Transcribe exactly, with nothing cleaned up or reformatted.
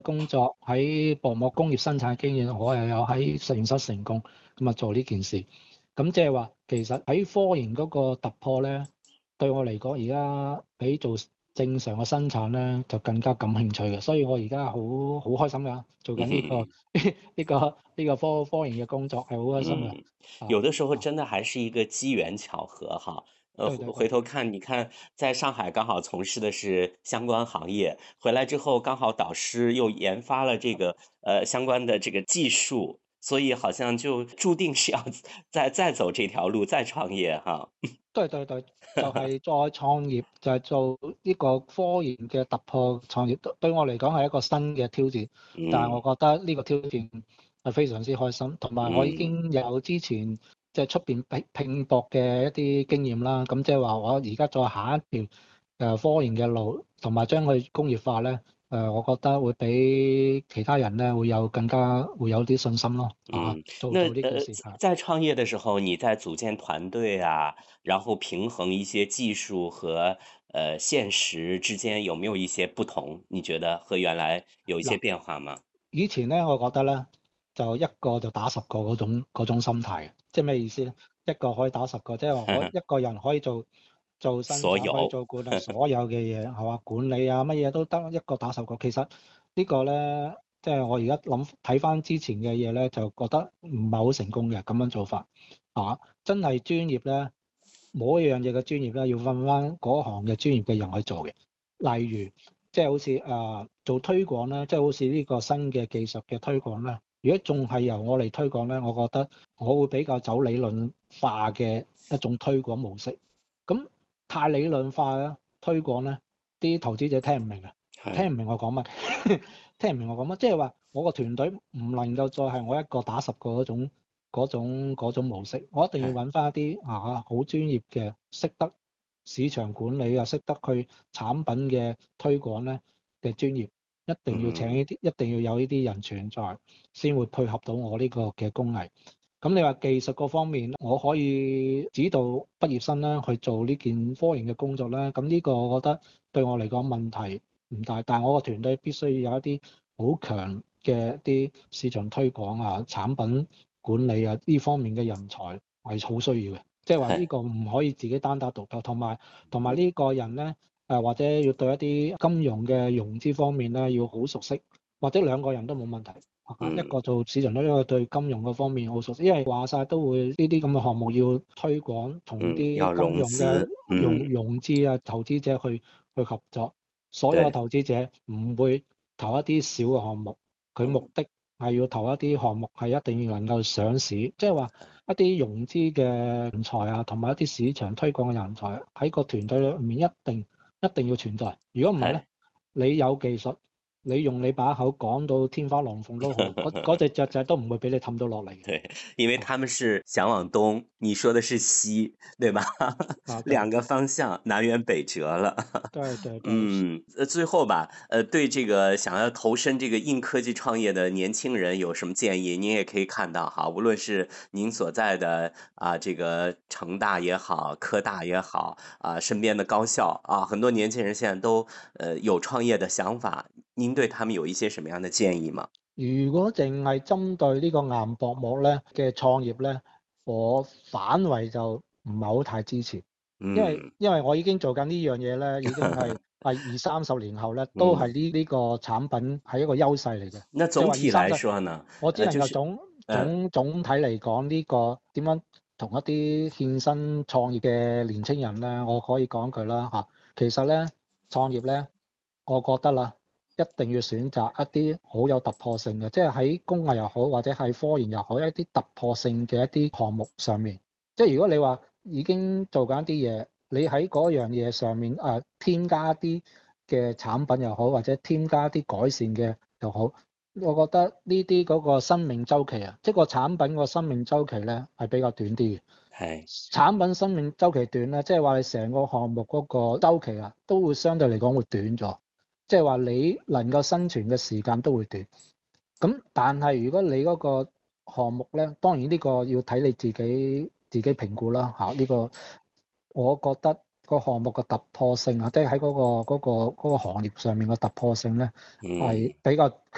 工作喺薄膜工業生產經驗，我又有喺實驗室成功咁啊做呢件事。咁即係話，其實喺科研嗰個突破咧，對我嚟講，而家比做正常嘅生產咧就更加感興趣嘅。所以我而家好好開心㗎，做緊呢、這個嗯呢、個呢、這個科科研嘅工作係好開心㗎。 嗯， 啊有的时候啊， 真的還是一個機緣巧合哈。呃，回對對對。 回頭看，你看在上海剛好從事的是相關行業，回來之後剛好導師又研發了這個呃相關的這個技術，所以好像就注定是要再再走這條路，再創業哈。 對對對，就係再創業，就係做呢個科研嘅突破創業。對對我嚟講係一個新嘅挑戰，但係嗯我覺得呢個挑戰係非常之開心，同埋我已嗯經有之前即係出邊拼拼搏嘅一啲經驗啦。咁即係話我而家再行一條誒科研嘅路，同埋將佢工業化咧，誒我覺得會比其他人咧會有更加會有啲信心咯。啊， 嗯， 做做呢件那呃， 事係。 在創業的時候，你在組建團隊啊，然後平衡一些技術和呃現實之間有沒有一些不同？你覺得和原來有一些嗱。 變化嗎？ 以前咧，我覺得咧，就一個就打十個嗰種嗰種心態，即係咩意思咧？一個可以打十個，即係話我一個人可以做做生產，可以所有， 做管理，所有嘅嘢係嘛？管理啊乜嘢都得，一個打十個。其實呢個咧，即係我而家諗睇翻之前嘅嘢咧，就覺得唔係好成功嘅咁樣做法啊！真係專業咧，冇一樣嘢嘅專業咧，要揾翻嗰行嘅專業嘅人去做嘅。例如，即係好似誒、呃、做推廣咧，即係好似呢個新嘅技術嘅推廣咧。如果仲係由我嚟推廣咧，我覺得我會比較走理論化嘅一種推廣模式。咁太理論化咧，推廣咧，啲投資者聽唔明啊，聽唔係， 明我講乜，聽唔明我講乜。即係話我個團隊唔能夠再係我一個打十個嗰種嗰種嗰種模式，我一定要係， 揾翻一啲啊好專業嘅，識得市場管理啊，識得去產品嘅推廣咧嘅專業，一定要請嗯呢啲，一定要有呢啲人存在，先會配合到我呢個嘅工藝。咁你話技術嗰方面，我可以指導畢業生啦去做呢件科研嘅工作啦。咁呢個我覺得對我嚟講問題唔大，但係我個團隊必須要有一啲好強嘅一啲市場推廣啊、產品管理啊呢方面嘅人才係好需要嘅。即係話呢係， 個唔可以自己單打獨鬥，同埋同埋呢個人咧誒，或者要對一啲金融嘅融資方面咧要好熟悉，或者兩個人都冇問題。一嗯個做市場，一個對金融嗰方面好熟悉，因為話晒都會呢啲咁嘅項目要推廣，同嗯， 啲要金融嘅融資，嗯， 融融資啊、投資者去去合作。所有嘅對， 投資者唔會投一啲小嘅項目，佢目嗯的係要投一啲項目係一定要能夠上市，即係話一啲融資嘅人才啊，同埋一啲市場推廣嘅人才喺個團隊裏面一定一定要存在。如果唔係咧， 係。 你有技術。你用你把口講到天花龍鳳都好，嗰嗰隻雀仔都唔會俾你氹到落嚟嘅。 對，因為他們是想往東，你說的是西，對吧？ 啊，對兩個方向，南辕北轍了。 對對對， 嗯，呃，最後吧，呃，對這個想要投身這個硬科技創業的年輕人有什麼建議？您也可以看到哈，無論是您所在的啊，這個成大也好，科大也好，啊，身邊的高校啊，很多年輕人現在都呃有創業的想法，您對他們有一些什麼樣的建議嗎？ 如果淨係針對呢個硬薄膜咧嘅創業咧，我反為就唔係好太支持，因為嗯， 因為我已經做緊呢樣嘢咧，已經係係二三十年後咧，都嗯。 係呢呢個產品係一個優勢嚟嘅。 那即係話總體來二三十， 說呢， 我只呃，就是， 能夠總呃， 總總體嚟講呢個點樣同一啲獻身創業嘅年青人咧，我可以講句啦嚇。其實咧創業咧，我覺得啦。一定要選擇一啲好有突破性嘅，即係喺工藝又好，或者係科研又好，一啲突破性嘅一啲項目上面。即係如果你話已經做緊一啲嘢，你喺嗰樣嘢上面誒、呃、添加一啲嘅產品又好，或者添加一啲改善嘅又好，我覺得呢啲嗰個生命周期啊，即係個產品個生命周期咧係比較短啲嘅。 係， 產品生命周期短咧，即係話你成個項目嗰個周期啊，都會相對嚟講會短咗。即係話你能夠生存嘅時間都會短。咁但係如果你嗰個項目咧，當然呢個要睇你自己自己評估啦嚇。呢個我覺得個項目嘅突破性啊，即係喺嗰個嗰個嗰個行業上面嘅突破性咧， 嗯。 係比較